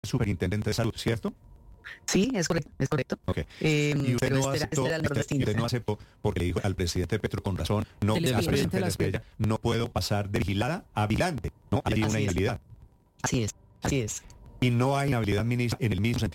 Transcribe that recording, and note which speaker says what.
Speaker 1: superintendente de salud, ¿cierto?
Speaker 2: Sí, es correcto, es correcto.
Speaker 1: Okay. Y usted
Speaker 2: Pero
Speaker 1: no aceptó, usted no aceptó porque le dijo al presidente Petro con razón, no, al presidente de la Espriella, no puedo pasar de vigilada a vigilante, ¿no? Hay una inhabilidad.
Speaker 2: Así es, así es.
Speaker 1: Y no hay inhabilidad, ministra, en el mismo sentido